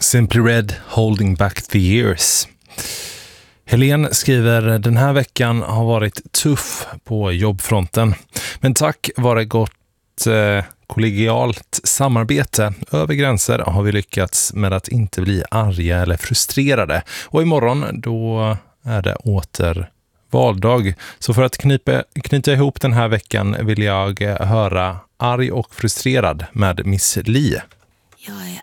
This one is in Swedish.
Simply Red, Holding Back the Years. Helene skriver, den här veckan har varit tuff på jobbfronten. Men tack vare gott kollegialt samarbete över gränser har vi lyckats med att inte bli arga eller frustrerade. Och imorgon då är det åter valdag. Så för att knyta ihop den här veckan vill jag höra Arg och frustrerad med Miss Li. Jag är